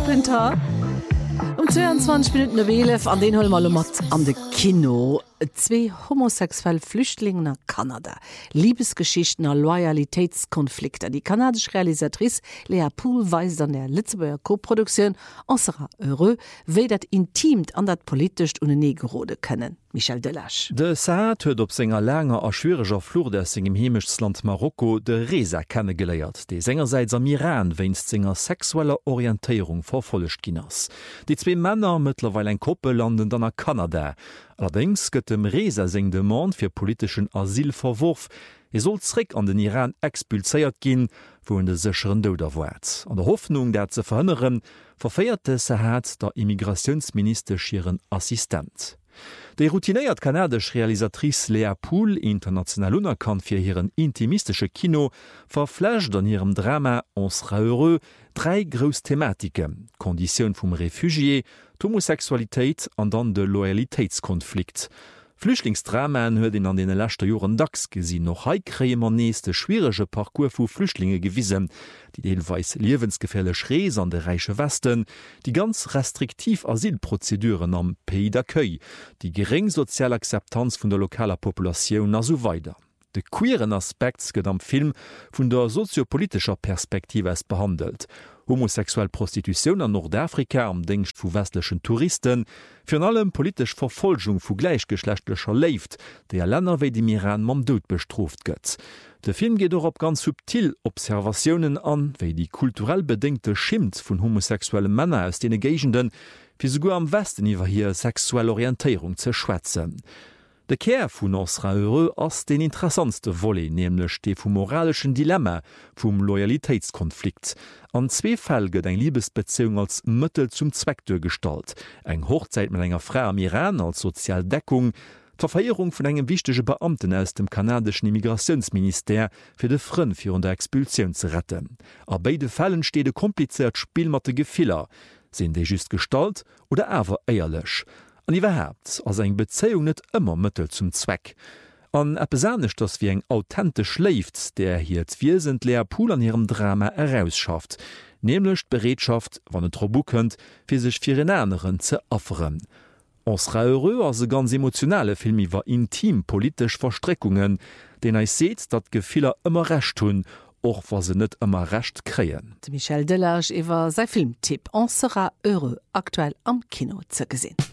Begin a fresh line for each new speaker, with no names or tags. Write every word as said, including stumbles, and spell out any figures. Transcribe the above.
Carpenter. Um zweiundzwanzig Minuten elf an den Holmer mat an de Kino. Zwei homosexuelle Flüchtlinge nach Kanada. Liebesgeschichten und Loyalitätskonflikte. Die kanadische Realisatrice Lea Poole weist an der Lützeburger Co-Produktion On sera heureux, wie das intim an das politisch und nie gerode können. Michel Delache.
De Saad huet op senger langer a schwieriger Flur des engem Hemischsland Marokko de Reza kennengeleiert, de sengerseits am Iran weinst senger sexueller Orientierung verfollecht ginnners. Die zwei Männer mittlerweile ein Koppel landen dann a Kanada. Allerdings gëtt dem Reza seng Demand fir politischen Asyl verworf. Er soll zurück an den Iran expulséiert gin, wo en de sicheren Doder wart. An der Hoffnung, dat ze verhënneren, verfeierte Saad der Immigrationsminister schieren Assistent. Die routinéiert kanadisch Realisatrice Lea Poole, international unerkannt fir hireieren intimistische Kino, verflecht an ihrem Drama On sera heureux drei groß Thematiken: Kondition vum Refugié, Homosexualität an dann de Loyalitätskonflikt. Flüchtlingsdramen huet in an den letzten Joren dacks gesinn noch heikräe man nächste schwierige Parcours vu Flüchtlinge gewissen, die deelweis liewensgefährlich Rees an de reiche Westen, die ganz restriktiv Asylprozeduren am Pays d'accueil, die gering soziale Akzeptanz vun der lokaler Population as so weiter. De queeren Aspekt gëtt am Film vun der soziopolitischer Perspektive es behandelt. Homosexuell Prostitution an Nordafrika am Dingst vu westlichen Touristen, fir an allem politisch Verfolgung vu gleichgeschlechtlicher Leift, der Länder wie dem Iran mam Dod bestroft gëtt. Der Film geht auch op ganz subtil Observationen an, wie die kulturell bedingte Schimpf vun homosexuelle Männer aus den Gegenden, wie sogar am Westen iwwer hier sexuelle Orientierung ze schwätzen. De Kern vun On sera heureux ass den interessantste Volley, nämlich de vum moralischen Dilemma vum Loyalitätskonflikt. An zwee Fäll gëtt eng Liebesbeziehung als Mëttel zum Zweck durchgestalt. Eng Hochzeit mit enger Frau am Iran als Sozialdeckung, d'Verfeierung vun engem wichtige Beamten aus dem kanadischen Immigrationsminister fir de Frën fir der Expulsion ze retten. A beide Fällen steht de kompliziert Spiel mat de Gefiller. Sind déi just Gestalt oder awer eierlech? An iwwerhäbt ass eng Bezeung net ëmmer Mëttel zum Zweck. An er besannecht, dats wie eng authentisch left, der hier d'Wiesent Lea Poole an ihrem Drama herausschafft, nämlich Beredschaft, wann et Robu kënnt, fir sech fir en Äneren ze offeren. On sera heureux as se ganz emotionale Film iwwer intim politisch Verstreckungen, den ei seet, dat Gefiller ëmmer recht hunn, och was se net ëmmer recht kreien.
Michel Delache iwwer sei Filmtipp On sera heureux aktuell am Kino ze gesinn.